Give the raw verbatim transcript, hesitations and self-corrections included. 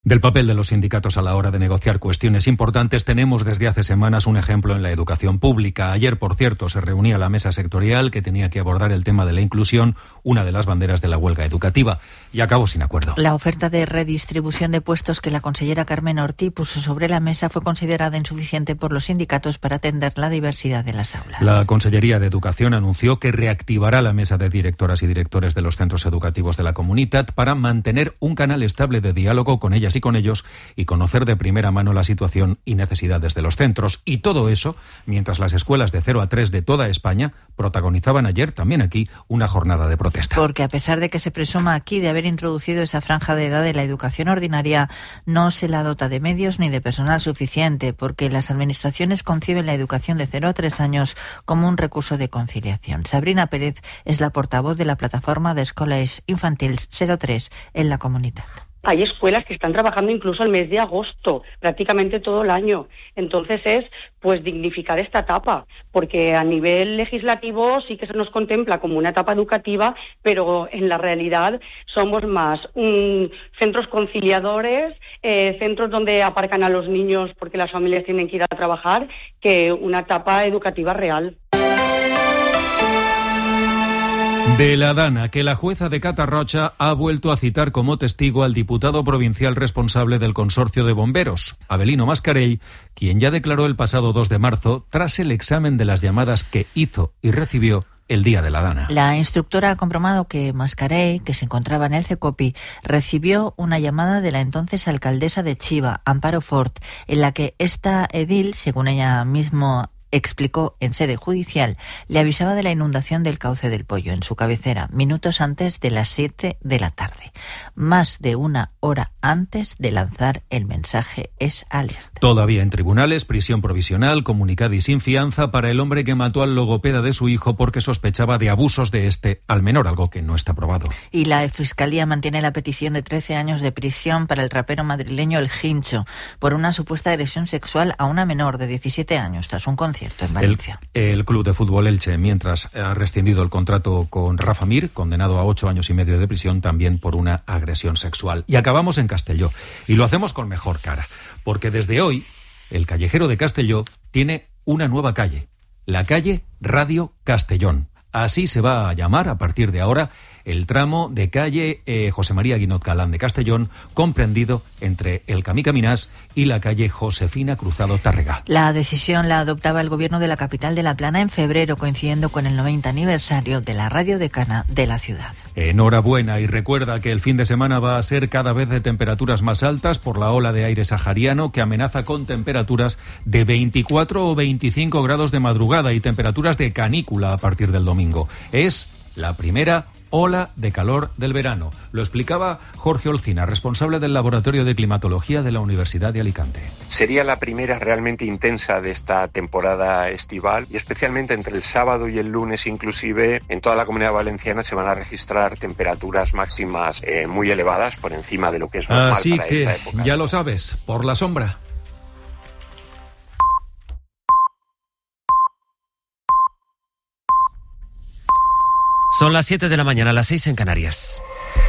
Del papel de los sindicatos a la hora de negociar cuestiones importantes tenemos desde hace semanas un ejemplo en la educación pública. Ayer, por cierto, se reunía la mesa sectorial que tenía que abordar el tema de la inclusión, una de las banderas de la huelga educativa, y acabó sin acuerdo. La oferta de redistribución de puestos que la consellera Carmen Ortí puso sobre la mesa fue considerada insuficiente por los sindicatos para atender la diversidad de las aulas. La Consellería de Educación anunció que reactivará la mesa de directoras y directores de los centros educativos de la Comunitat para mantener un canal estable de diálogo con ellas y con ellos y conocer de primera mano la situación y necesidades de los centros. Y todo eso mientras las escuelas de cero a tres de toda España protagonizaban ayer, también aquí, una jornada de protesta. Porque a pesar de que se presuma aquí de haber introducido esa franja de edad de la educación ordinaria, no se la dota de medios ni de personal suficiente, porque las administraciones conciben la educación de cero a tres años como un recurso de conciliación. Sabrina Pérez es la portavoz de la plataforma de escoles infantils cero tres en la Comunitat. Hay escuelas que están trabajando incluso el mes de agosto, prácticamente todo el año. Entonces es, pues, dignificar esta etapa, porque a nivel legislativo sí que se nos contempla como una etapa educativa, pero en la realidad somos más um, centros conciliadores, eh, centros donde aparcan a los niños porque las familias tienen que ir a trabajar, que una etapa educativa real. De la Dana, que la jueza de Catarroja ha vuelto a citar como testigo al diputado provincial responsable del consorcio de bomberos, Avelino Mascarell, quien ya declaró el pasado dos de marzo tras el examen de las llamadas que hizo y recibió el día de la Dana. La instructora ha comprobado que Mascarell, que se encontraba en el CECOPI, recibió una llamada de la entonces alcaldesa de Chiva, Amparo Fort, en la que esta edil, según ella misma explicó en sede judicial, le avisaba de la inundación del cauce del Pollo en su cabecera, minutos antes de las siete de la tarde. Más de una hora antes de lanzar el mensaje es alerta. Todavía en tribunales, prisión provisional, comunicado y sin fianza para el hombre que mató al logopeda de su hijo porque sospechaba de abusos de este al menor, algo que no está probado. Y la Fiscalía mantiene la petición de trece años de prisión para el rapero madrileño El Hincho por una supuesta agresión sexual a una menor de diecisiete años tras un concierto en Valencia. El, el Club de Fútbol Elche, mientras ha rescindido el contrato con Rafa Mir, condenado a ocho años y medio de prisión también por una agresión sexual. Y acabamos en Castelló, y lo hacemos con mejor cara, porque desde hoy el callejero de Castelló tiene una nueva calle, la calle Radio Castellón. Así se va a llamar a partir de ahora el tramo de calle eh, José María Guinot Galán de Castellón, comprendido entre el Camí Caminás y la calle Josefina Cruzado Tárrega. La decisión la adoptaba el gobierno de la capital de La Plana en febrero, coincidiendo con el noventa aniversario de la radio decana de la ciudad. Enhorabuena, y recuerda que el fin de semana va a ser cada vez de temperaturas más altas por la ola de aire sahariano que amenaza con temperaturas de veinticuatro o veinticinco grados de madrugada y temperaturas de canícula a partir del domingo. Es la primera ola de calor del verano. Lo explicaba Jorge Olcina, responsable del Laboratorio de Climatología de la Universidad de Alicante. Sería la primera realmente intensa de esta temporada estival y especialmente entre el sábado y el lunes inclusive en toda la Comunidad Valenciana se van a registrar temperaturas máximas eh, muy elevadas por encima de lo que es normal Así para que, esta época. Ya lo sabes, por la sombra. Son las siete de la mañana, las seis en Canarias.